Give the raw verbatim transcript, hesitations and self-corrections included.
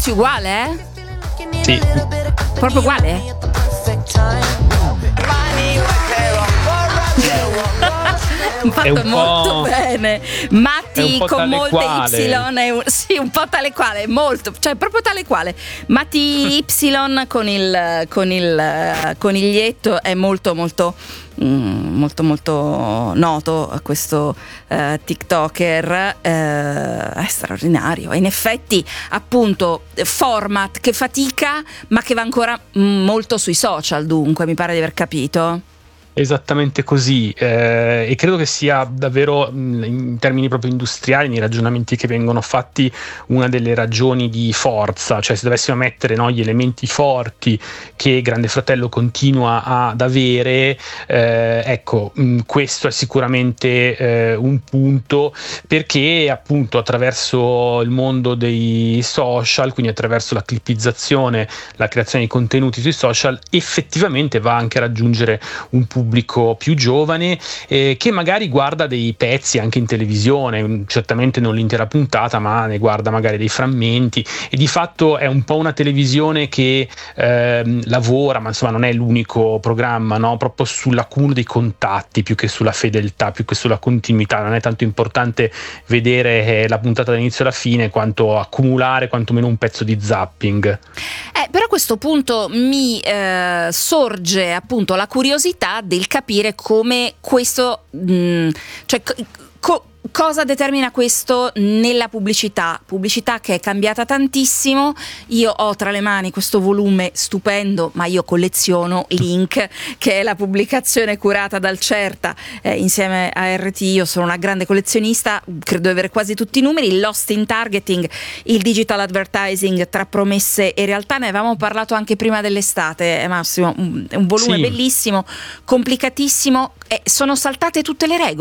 Tozzi uguale, eh? Sì. Proprio uguale? Fatto un molto bene. Matti con molte quale. Y è un, sì, un po' tale quale, molto, cioè proprio tale quale. Matti Y con il con il coniglietto è molto molto mm, molto molto noto, questo uh, TikToker, uh, è straordinario. In effetti, appunto, format che fatica ma che va ancora molto sui social, dunque mi pare di aver capito. Esattamente così, eh, e credo che sia davvero, in termini proprio industriali, nei ragionamenti che vengono fatti, una delle ragioni di forza. Cioè, se dovessimo mettere, no, gli elementi forti che Grande Fratello continua ad avere, eh, ecco, mh, questo è sicuramente eh, un punto, perché appunto attraverso il mondo dei social, quindi attraverso la clippizzazione, la creazione di contenuti sui social, effettivamente va anche a raggiungere un pubblico più giovane, eh, che magari guarda dei pezzi anche in televisione, certamente non l'intera puntata, ma ne guarda magari dei frammenti, e di fatto è un po' una televisione che eh, lavora, ma insomma non è l'unico programma, no? Proprio sull'accumulo dei contatti più che sulla fedeltà, più che sulla continuità. Non è tanto importante vedere la puntata dall'inizio alla fine quanto accumulare quantomeno un pezzo di zapping. Eh, però a questo punto mi eh, sorge appunto la curiosità del capire come questo, mh, cioè co- cosa determina questo nella pubblicità, pubblicità che è cambiata tantissimo. Io ho tra le mani questo volume stupendo, ma io colleziono Link, che è la pubblicazione curata dal Certa eh, insieme a R T. Io sono una grande collezionista, credo di avere quasi tutti i numeri. Lost in Targeting, il digital advertising tra promesse e realtà, ne avevamo parlato anche prima dell'estate, eh, Massimo, un, un volume sì. bellissimo, complicatissimo, e sono saltate tutte le regole.